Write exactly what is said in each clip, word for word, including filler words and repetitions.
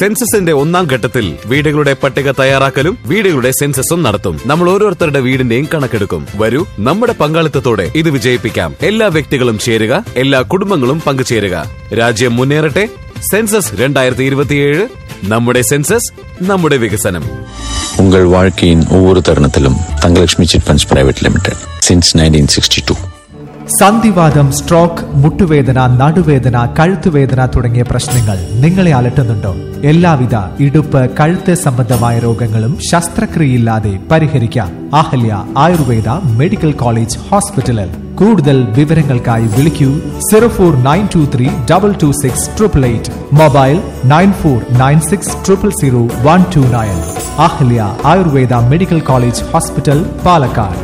സെൻസസിന്റെ ഒന്നാം ഘട്ടത്തിൽ വീടുകളുടെ പട്ടിക തയ്യാറാക്കലും വീടുകളുടെ സെൻസസും നടത്തും. നമ്മൾ ഓരോരുത്തരുടെ വീടിന്റെയും കണക്കെടുക്കും. വരൂ, നമ്മുടെ പങ്കാളിത്തത്തോടെ ഇത് വിജയിപ്പിക്കാം. എല്ലാ വ്യക്തികളും ചേരുക, എല്ലാ കുടുംബങ്ങളും പങ്കുചേരുക. രാജ്യം മുന്നേറട്ടെ. സെൻസസ് രണ്ടായിരത്തി ഇരുപത്തിയേഴ്. നമ്മുടെ സെൻസസ്, നമ്മുടെ വികസനം. உங்கள் வாழ்க்கையின் ஒவ்வொரு தருணத்திலும் Thangalakshmi chit funds private limited since nineteen sixty to. സന്ധിവാതം, stroke, മുട്ടുവേദന, നടുവേദന, കഴുത്തുവേദന തുടങ്ങിയ പ്രശ്നങ്ങൾ നിങ്ങളെ അലട്ടുന്നുണ്ടോ? എല്ലാവിധ ഇടുപ്പ്, കഴുത്ത് സംബന്ധമായ രോഗങ്ങളും ശസ്ത്രക്രിയയില്ലാതെ പരിഹരിക്കാം. അഹല്യ ആയുർവേദ മെഡിക്കൽ കോളേജ് ഹോസ്പിറ്റലിൽ. കൂടുതൽ വിവരങ്ങൾക്കായി വിളിക്കൂ zero four nine to three double two six triple eight. Mobile nine four nine six triple zero one two nine. Ahalya Ayurveda medical college hospital, Palakkad.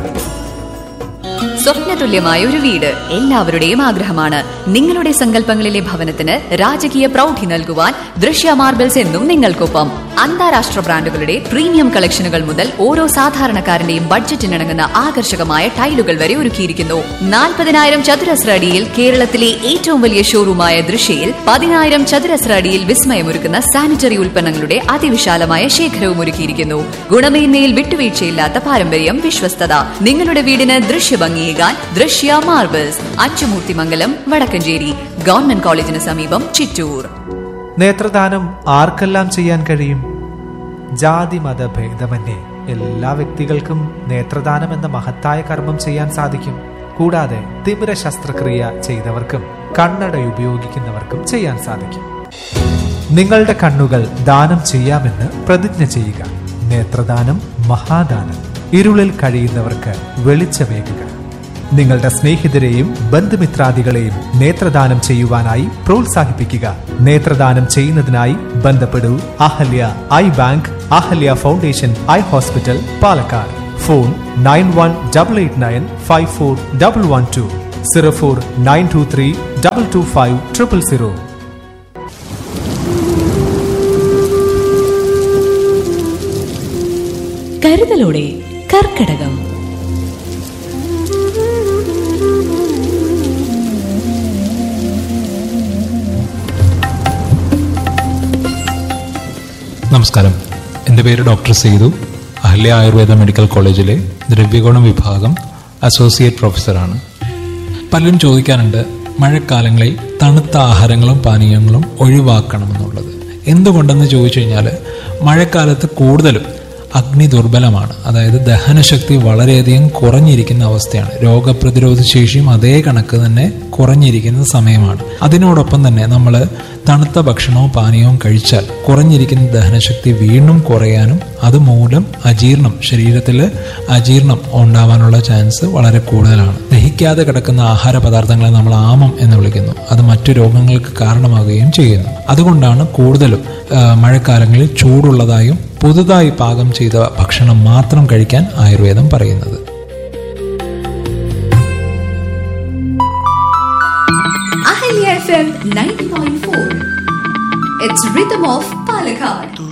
സ്വപ്നതുല്യമായ ഒരു വീട് എല്ലാവരുടെയും ആഗ്രഹമാണ്. നിങ്ങളുടെ സങ്കല്പങ്ങളിലെ ഭവനത്തിന് രാജകീയ പ്രൗഢി നൽകുവാൻ ദൃശ്യ മാർബിൾസ് എന്നും നിങ്ങൾക്കൊപ്പം. അന്താരാഷ്ട്ര ബ്രാൻഡുകളുടെ പ്രീമിയം കളക്ഷനുകൾ മുതൽ ഓരോ സാധാരണക്കാരന്റെയും ബഡ്ജറ്റിനിണങ്ങുന്ന ആകർഷകമായ ടൈലുകൾ വരെ ഒരുക്കിയിരിക്കുന്നു. നാൽപ്പതിനായിരം ചതുരശ്ര അടിയിൽ കേരളത്തിലെ ഏറ്റവും വലിയ ഷോറൂമായ ദൃശ്യയിൽ പതിനായിരം ചതുരശ്ര അടിയിൽ വിസ്മയമൊരുക്കുന്ന സാനിറ്ററി ഉൽപ്പന്നങ്ങളുടെ അതിവിശാലമായ ശേഖരവും ഒരുക്കിയിരിക്കുന്നു. ഗുണമേന്മയിൽ വിട്ടുവീഴ്ചയില്ലാത്ത പാരമ്പര്യം, വിശ്വസ്തത. നിങ്ങളുടെ വീടിന് ദൃശ്യഭംഗിയേകാൻ ദൃശ്യ മാർബിൾസ്, അച്ചുമൂർത്തിമംഗലം, വടക്കഞ്ചേരി. ഗവൺമെന്റ് കോളേജിന് സമീപം, ചിറ്റൂർ. നേത്രദാനം ആർക്കെല്ലാം ചെയ്യാൻ കഴിയും? ജാതി മത ഭേദമന്യേ എല്ലാ വ്യക്തികൾക്കും നേത്രദാനം എന്ന മഹത്തായ കർമ്മം ചെയ്യാൻ സാധിക്കും. കൂടാതെ തിമിര ശസ്ത്രക്രിയ ചെയ്തവർക്കും കണ്ണട ഉപയോഗിക്കുന്നവർക്കും ചെയ്യാൻ സാധിക്കും. നിങ്ങളുടെ കണ്ണുകൾ ദാനം ചെയ്യാമെന്ന് പ്രതിജ്ഞ ചെയ്യുക. നേത്രദാനം മഹാദാനം. ഇരുളിൽ കഴിയുന്നവർക്ക് വെളിച്ചമേകുക. നിങ്ങളുടെ സ്നേഹിതരെയും ബന്ധുമിത്രാദികളെയും നേത്രദാനം ചെയ്യുവാനായി പ്രോത്സാഹിപ്പിക്കുക. നേത്രദാനം ചെയ്യുന്നതിനായി ബന്ധപ്പെടൂ Ahalya I bank, Ahalya foundation eye hospital, Palakkad. Phone nine one double eight nine five four double one two, zero four nine to three double two five triple zero. കരുതലോടെ കർക്കിടകം. നമസ്കാരം, എൻ്റെ പേര് ഡോക്ടർ സേതു. അഹല്യ ആയുർവേദ മെഡിക്കൽ കോളേജിലെ ദ്രവ്യഗുണം വിഭാഗം അസോസിയേറ്റ് പ്രൊഫസറാണ്. പലരും ചോദിക്കാറുണ്ട്, മഴക്കാലങ്ങളിൽ തണുത്ത ആഹാരങ്ങളും പാനീയങ്ങളും ഒഴിവാക്കണമെന്നുള്ളത്. എന്തുകൊണ്ടെന്ന് ചോദിച്ചു കഴിഞ്ഞാൽ, മഴക്കാലത്ത് കൂടുതലും അഗ്നി ദുർബലമാണ്. അതായത് ദഹനശക്തി വളരെയധികം കുറഞ്ഞിരിക്കുന്ന അവസ്ഥയാണ്. രോഗപ്രതിരോധ ശേഷിയും അതേ കണക്ക് തന്നെ കുറഞ്ഞിരിക്കുന്ന സമയമാണ്. അതിനോടൊപ്പം തന്നെ നമ്മൾ തണുത്ത ഭക്ഷണവും പാനീയവും കഴിച്ചാൽ കുറഞ്ഞിരിക്കുന്ന ദഹനശക്തി വീണ്ടും കുറയാനും അതുമൂലം അജീർണം, ശരീരത്തിൽ അജീർണം ഉണ്ടാവാനുള്ള ചാൻസ് വളരെ കൂടുതലാണ്. ദഹിക്കാതെ കിടക്കുന്ന ആഹാര പദാർത്ഥങ്ങളെ നമ്മൾ ആമം എന്ന് വിളിക്കുന്നു. അത് മറ്റു രോഗങ്ങൾക്ക് കാരണമാകുകയും ചെയ്യുന്നു. അതുകൊണ്ടാണ് കൂടുതലും മഴക്കാലങ്ങളിൽ ചൂടുള്ളതായും പുതുതായി പാകം ചെയ്ത ഭക്ഷണം മാത്രം കഴിക്കാൻ ആയുർവേദം പറയുന്നത്. Ahilya F M ninety point four. It's Rhythm of Palakkad.